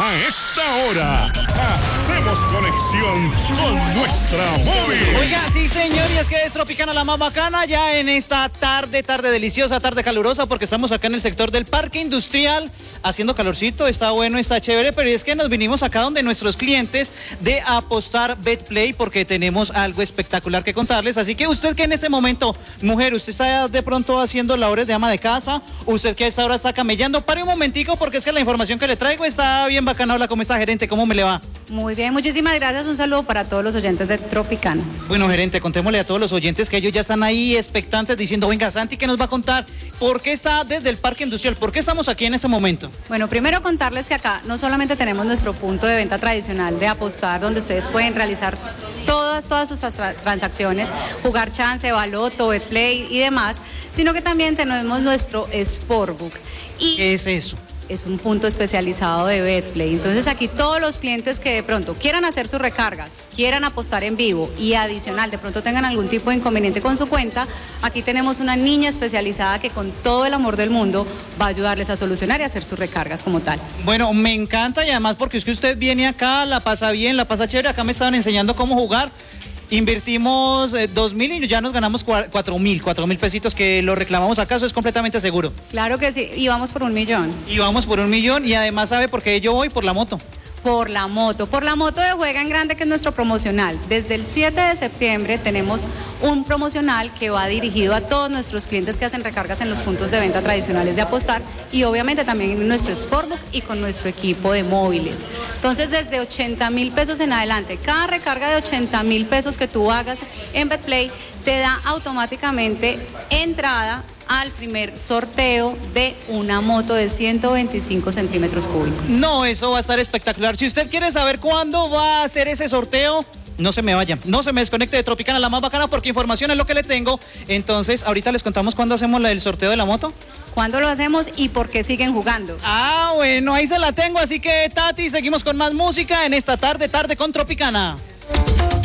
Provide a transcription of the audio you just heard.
A esta hora, hacemos conexión con nuestra móvil. Oiga, sí señor, y es que es Tropicana la más bacana ya en esta tarde deliciosa, tarde calurosa, porque estamos acá en el sector del Parque Industrial, haciendo calorcito, está bueno, está chévere, pero es que nos vinimos acá donde nuestros clientes de Apostar Betplay, porque tenemos algo espectacular que contarles, así que usted que en este momento, mujer, usted está de pronto haciendo labores de ama de casa, usted que a esta hora está camellando, pare un momentico, porque es que la información que le traigo está bien bacana. Hola, ¿cómo está, gerente? ¿Cómo me le va? Muy bien, muchísimas gracias. Un saludo para todos los oyentes de Tropicana. Bueno, gerente, contémosle a todos los oyentes que ellos ya están ahí expectantes diciendo, venga, Santi, ¿qué nos va a contar? ¿Por qué está desde el Parque Industrial? ¿Por qué estamos aquí en este momento? Bueno, primero contarles que acá no solamente tenemos nuestro punto de venta tradicional de Apostar, donde ustedes pueden realizar todas sus transacciones, jugar chance, baloto, betplay y demás, sino que también tenemos nuestro Sportbook. ¿Qué es eso? Es un punto especializado de Betplay. Entonces aquí todos los clientes que de pronto quieran hacer sus recargas, quieran apostar en vivo y adicional, de pronto tengan algún tipo de inconveniente con su cuenta, aquí tenemos una niña especializada que con todo el amor del mundo va a ayudarles a solucionar y a hacer sus recargas como tal. Bueno, me encanta y además porque es que usted viene acá, la pasa bien, la pasa chévere, acá me estaban enseñando cómo jugar. Invertimos 2.000 y ya nos ganamos 4.000 pesitos que lo reclamamos acá, eso es completamente seguro. Claro que sí, y vamos por 1 millón. Y vamos por 1 millón y además sabe por qué yo voy, por la moto. Por la moto de Juega en Grande, que es nuestro promocional. Desde el 7 de septiembre tenemos un promocional que va dirigido a todos nuestros clientes que hacen recargas en los puntos de venta tradicionales de Apostar y obviamente también en nuestro Sportbook y con nuestro equipo de móviles. Entonces desde 80.000 pesos en adelante, cada recarga de 80.000 pesos que tú hagas en Betplay te da automáticamente entrada al primer sorteo de una moto de 125 centímetros cúbicos. No, eso va a estar espectacular. Si usted quiere saber cuándo va a hacer ese sorteo, no se me vaya, no se me desconecte de Tropicana la más bacana, porque información es lo que le tengo. Entonces, ahorita les contamos cuándo hacemos el sorteo de la moto. ¿Cuándo lo hacemos y por qué siguen jugando? Ah, bueno, ahí se la tengo, así que Tati, seguimos con más música en esta tarde con Tropicana.